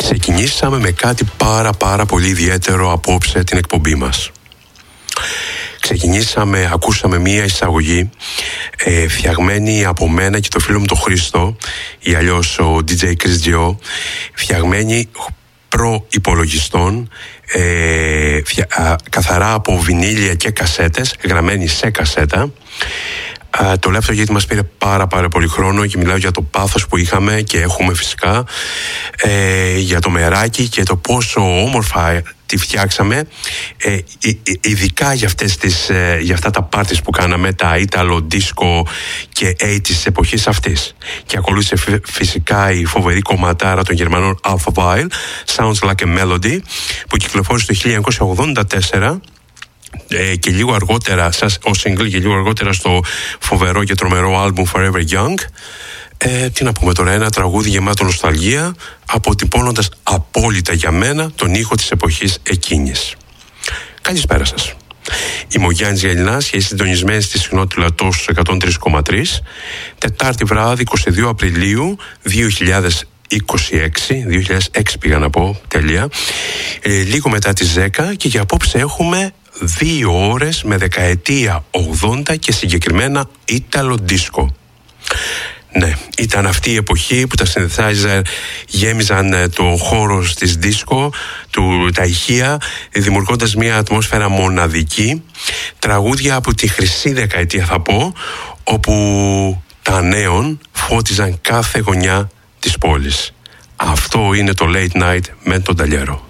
Ξεκινήσαμε με κάτι πάρα πολύ ιδιαίτερο απόψε την εκπομπή μας. Ακούσαμε μία εισαγωγή φτιαγμένη από μένα και το φίλο μου τον Χρήστο, ή αλλιώς ο DJ Chris Gio, φτιαγμένη προ-υπολογιστών, καθαρά από βινίλια και κασέτες, γραμμένη σε κασέτα. Το λέω αυτό γιατί μας πήρε πάρα πολύ χρόνο και μιλάω για το πάθος που είχαμε και έχουμε φυσικά, για το μεράκι και το πόσο όμορφα τη φτιάξαμε, ειδικά για αυτά τα πάρτις που κάναμε, τα Ιταλο Disco και 80's της εποχής αυτής. Και ακολούθησε φυσικά η φοβερή κομματάρα των Γερμανών Alpha Vile, Sounds Like a Melody, που κυκλοφόρησε το 1984 και λίγο αργότερα ως single και λίγο αργότερα στο φοβερό και τρομερό άλμπουμ Forever Young. Τι να πούμε τώρα, ένα τραγούδι γεμάτο νοσταλγία, αποτυπώνοντας απόλυτα για μένα τον ήχο της εποχής εκείνης. Καλησπέρα σας. Είμαι ο Γιάννης Γελινάς και είστε συντονισμένοι στη συχνότητα του 103,3. Τετάρτη βράδυ, 22 Απριλίου 2006 πήγα να πω, τελεία. Λίγο μετά τις 10, και για απόψε έχουμε 2 ώρες με δεκαετία 80 και συγκεκριμένα Ιταλο Disco. Ναι, ήταν αυτή η εποχή που τα synthesizer γέμιζαν το χώρο της disco, τα ηχεία, δημιουργώντας μια ατμόσφαιρα μοναδική. Τραγούδια από τη χρυσή δεκαετία θα πω, όπου τα νέων φώτιζαν κάθε γωνιά της πόλης. Αυτό είναι το Late Night με τον Ταλιέρο.